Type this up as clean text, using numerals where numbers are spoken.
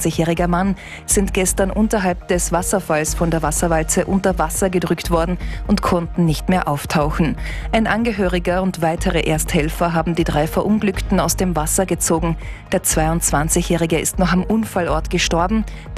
22-jähriger Mann sind gestern unterhalb des Wasserfalls von der Wasserwalze unter Wasser gedrückt worden und konnten nicht mehr auftauchen. Ein Angehöriger und weitere Ersthelfer haben die 3 Verunglückten aus dem Wasser gezogen. Der 22-jährige ist noch am Unfallort gestorben.